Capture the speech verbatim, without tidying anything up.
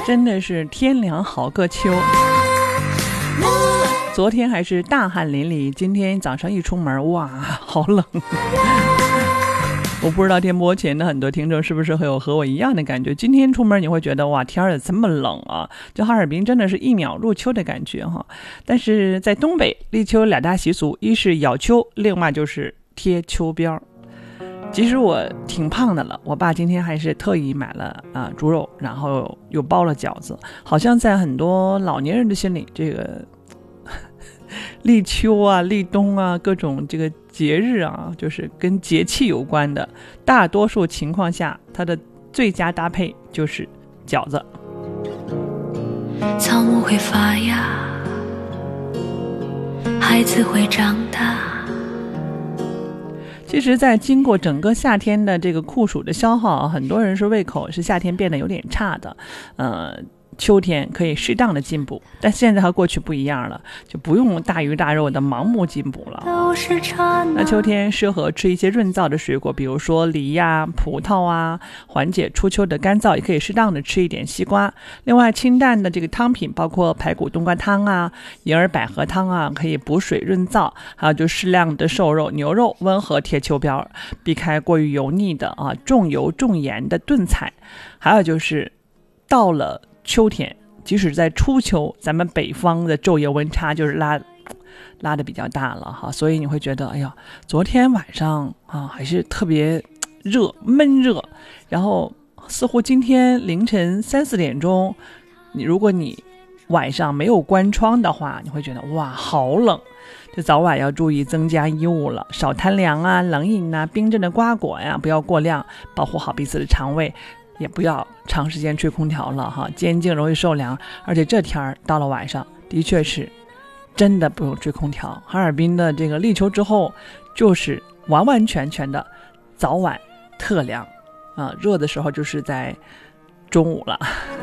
真的是天凉好个秋。昨天还是大汗淋漓，今天早上一出门，哇，好冷。我不知道电波前的很多听众是不是会有和我一样的感觉，今天出门你会觉得哇，天儿这么冷啊，就哈尔滨真的是一秒入秋的感觉哈。但是在东北立秋两大习俗，一是咬秋，另外就是贴秋膘。其实我挺胖的了，我爸今天还是特意买了啊、呃、猪肉，然后又包了饺子。好像在很多老年人的心里，这个立秋啊、立冬啊，各种这个节日啊，就是跟节气有关的，大多数情况下，它的最佳搭配就是饺子。 草木会发芽，孩子会长大。 其实在经过整个夏天的这个酷暑的消耗，很多人是胃口是夏天变得有点差的，呃秋天可以适当的进补，但现在和过去不一样了，就不用大鱼大肉的盲目进补了。那秋天适合吃一些润燥的水果，比如说梨呀、葡萄啊，缓解初秋的干燥，也可以适当的吃一点西瓜。另外清淡的这个汤品，包括排骨冬瓜汤啊、银耳百合汤啊，可以补水润燥。还有就适量的瘦肉、牛肉，温和贴秋膘，避开过于油腻的啊重油重盐的炖菜。还有就是到了秋天，即使在初秋，咱们北方的昼夜温差就是拉拉的比较大了哈，所以你会觉得，哎呀，昨天晚上啊还是特别热闷热，然后似乎今天凌晨三四点钟，你如果你晚上没有关窗的话，你会觉得哇好冷，就早晚要注意增加衣物了，少贪凉啊、冷饮啊、冰镇的瓜果呀，不要过量，保护好彼此的肠胃。也不要长时间吹空调了哈，肩颈容易受凉，而且这天儿到了晚上，的确是真的不用吹空调。哈尔滨的这个立秋之后，就是完完全全的早晚特凉啊，热的时候就是在中午了。